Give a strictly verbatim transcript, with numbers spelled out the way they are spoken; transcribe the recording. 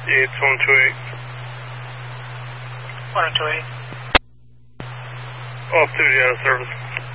It's one two eight. one two eight. Off duty out of service.